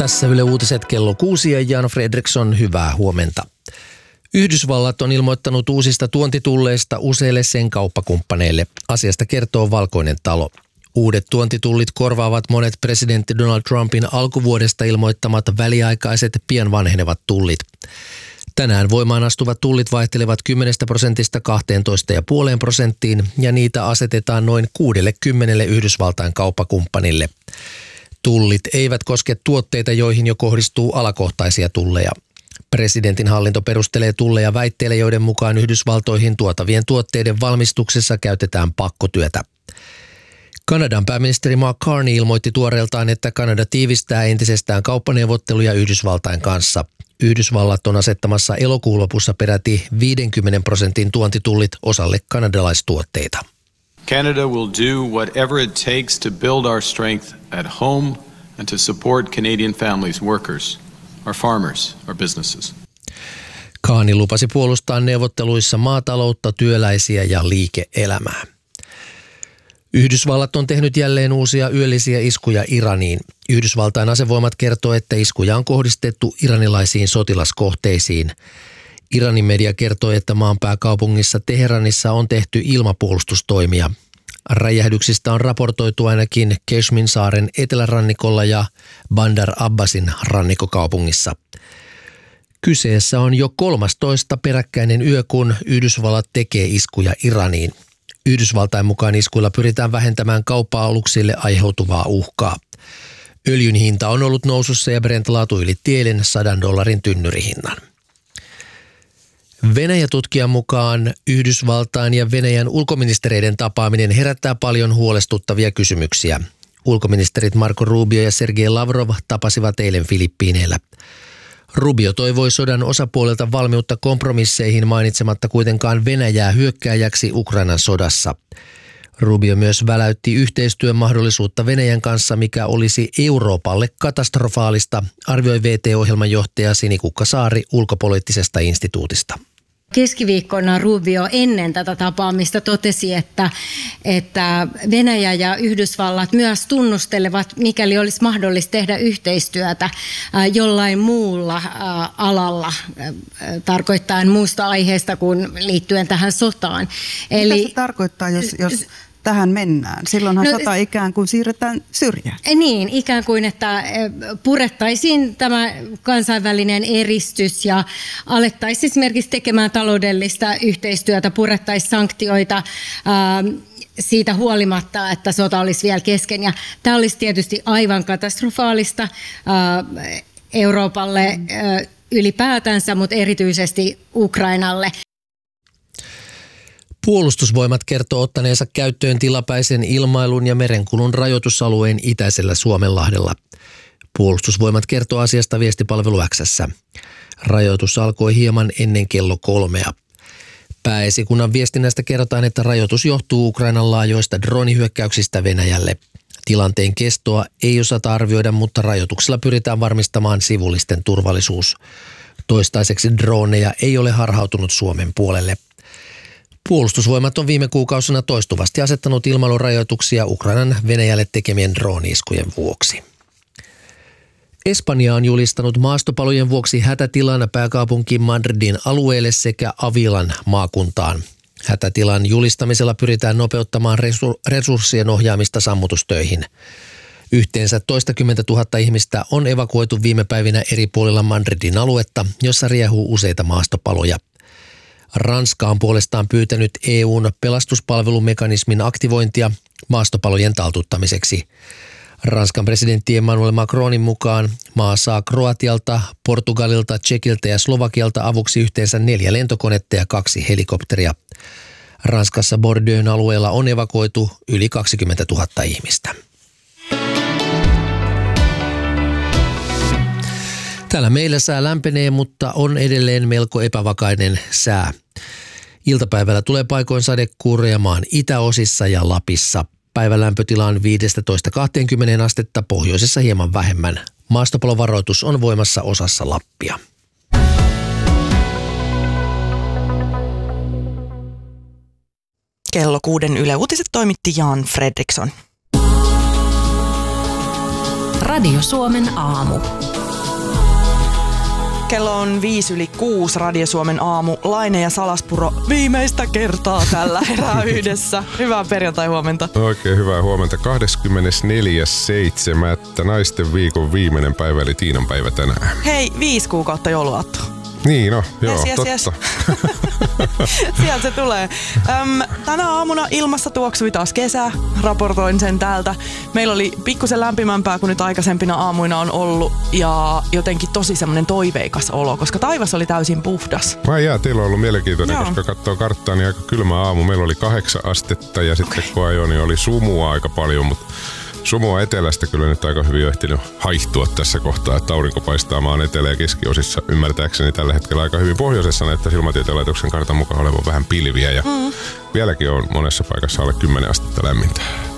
Tässä Yle Uutiset kello 6 ja Jan Fredriksson, hyvää huomenta. Yhdysvallat on ilmoittanut uusista tuontitulleista useille sen kauppakumppaneille. Asiasta kertoo Valkoinen talo. Uudet tuontitullit korvaavat monet presidentti Donald Trumpin alkuvuodesta ilmoittamat väliaikaiset pian vanhenevat tullit. Tänään voimaan astuvat tullit vaihtelevat 10% 12,5% ja niitä asetetaan noin 60 Yhdysvaltain kauppakumppanille. Tullit eivät koske tuotteita, joihin jo kohdistuu alakohtaisia tulleja. Presidentin hallinto perustelee tulleja väitteillä, joiden mukaan Yhdysvaltoihin tuotavien tuotteiden valmistuksessa käytetään pakkotyötä. Kanadan pääministeri Mark Carney ilmoitti tuoreeltaan, että Kanada tiivistää entisestään kauppaneuvotteluja Yhdysvaltain kanssa. Yhdysvallat on asettamassa elokuun lopussa peräti 50% tuontitullit osalle kanadalaistuotteita. Canada will do whatever it takes to build our strength at home and to support Canadian families, workers, our farmers, our businesses. Carney lupasi puolustaa neuvotteluissa maataloutta, työläisiä ja liike-elämää. Yhdysvallat on tehnyt jälleen uusia yöllisiä iskuja Iraniin. Yhdysvaltain asevoimat kertoo, että iskuja on kohdistettu iranilaisiin sotilaskohteisiin. Iranin media kertoi, että maan pääkaupungissa Teheranissa on tehty ilmapuolustustoimia. Räjähdyksistä on raportoitu ainakin Kashmin saaren etelärannikolla ja Bandar Abbasin rannikkokaupungissa. Kyseessä on jo 13 peräkkäinen yö, kun Yhdysvallat tekee iskuja Iraniin. Yhdysvaltain mukaan iskuilla pyritään vähentämään kauppa-aluksille aiheutuvaa uhkaa. Öljyn hinta on ollut nousussa ja Brent-laatu ylitti eilen $100 tynnyrihinnan. Venäjä-tutkijan mukaan Yhdysvaltain ja Venäjän ulkoministereiden tapaaminen herättää paljon huolestuttavia kysymyksiä. Ulkoministerit Marco Rubio ja Sergei Lavrov tapasivat eilen Filippiineillä. Rubio toivoi sodan osapuolelta valmiutta kompromisseihin, mainitsematta kuitenkaan Venäjää hyökkääjäksi Ukrainan sodassa. Rubio myös väläytti yhteistyön mahdollisuutta Venäjän kanssa, mikä olisi Euroopalle katastrofaalista, arvioi VT-ohjelman johtaja Sini Kukkasaari ulkopoliittisesta instituutista. Keskiviikkona Rubio ennen tätä tapaamista totesi, että Venäjä ja Yhdysvallat myös tunnustelevat, mikäli olisi mahdollista tehdä yhteistyötä jollain muulla alalla, tarkoittaen muusta aiheesta kuin liittyen tähän sotaan. Mitä se tarkoittaa, jos tähän mennään? Silloinhan sota ikään kuin siirretään syrjään. Niin, ikään kuin, että purettaisiin tämä kansainvälinen eristys ja alettaisiin esimerkiksi tekemään taloudellista yhteistyötä, purettaisiin sanktioita siitä huolimatta, että sota olisi vielä kesken. Ja tämä olisi tietysti aivan katastrofaalista Euroopalle ylipäätänsä, mutta erityisesti Ukrainalle. Puolustusvoimat kertoo ottaneensa käyttöön tilapäisen ilmailun ja merenkulun rajoitusalueen itäisellä Suomenlahdella. Puolustusvoimat kertoo asiasta viestipalvelu X:ssä. Rajoitus alkoi hieman ennen kello 3. Pääesikunnan viestinnästä kerrotaan, että rajoitus johtuu Ukrainan laajoista droonihyökkäyksistä Venäjälle. Tilanteen kestoa ei osata arvioida, mutta rajoituksella pyritään varmistamaan sivullisten turvallisuus. Toistaiseksi droneja ei ole harhautunut Suomen puolelle. Puolustusvoimat on viime kuukausina toistuvasti asettanut ilmailurajoituksia Ukrainan Venäjälle tekemien drooni-iskujen vuoksi. Espanja on julistanut maastopalojen vuoksi hätätilan pääkaupunki Madridin alueelle sekä Avilan maakuntaan. Hätätilan julistamisella pyritään nopeuttamaan resurssien ohjaamista sammutustöihin. Yhteensä 20 000 ihmistä on evakuoitu viime päivinä eri puolilla Madridin aluetta, jossa riehuu useita maastopaloja. Ranska on puolestaan pyytänyt EU:n pelastuspalvelumekanismin aktivointia maastopalojen taltuttamiseksi. Ranskan presidentti Emmanuel Macronin mukaan maa saa Kroatialta, Portugalilta, Tšekiltä ja Slovakialta avuksi yhteensä 4 lentokonetta ja 2 helikopteria. Ranskassa Bordeaux'n alueella on evakuoitu yli 20 000 ihmistä. Täällä meillä sää lämpenee, mutta on edelleen melko epävakainen sää. Iltapäivällä tulee paikoin sadekuuroja maan itäosissa ja Lapissa. Päivän lämpötila on 15–20 astetta, pohjoisessa hieman vähemmän. Maastopalovaroitus on voimassa osassa Lappia. Kello 6 Yle Uutiset toimitti Jan Fredriksson. Radio Suomen aamu. Kello on 5:05 Radio Suomen aamu. Laine ja Salaspuro viimeistä kertaa tällä herää yhdessä. Hyvää perjantai-huomenta. Oikein hyvää huomenta. 24.7. naisten viikon viimeinen päivä, eli Tiinan päivä tänään. Hei, 5 kuukautta jouluaattoa. Niin, no, joo, yes. totta. Sieltä se tulee. Tänä aamuna ilmassa tuoksui taas kesä. Raportoin sen täältä. Meillä oli pikkusen lämpimämpää kuin nyt aikaisempina aamuina on ollut. Ja jotenkin tosi semmoinen toiveikas olo, koska taivas oli täysin puhdas. Teillä on ollut mielenkiintoinen, koska katsoo karttaa, niin aika kylmä aamu. Meillä oli 8 astetta ja sitten kun ajoin, niin oli sumua aika paljon, mutta sumua etelästä kyllä nyt aika hyvin on ehtinyt haihtua tässä kohtaa, että aurinko paistaa maan etelä- ja keskiosissa. Ymmärtääkseni tällä hetkellä aika hyvin pohjoisessa näyttää Ilmatieteen laitoksen kartan mukaan olevan vähän pilviä ja vieläkin on monessa paikassa alle 10 astetta lämmintä.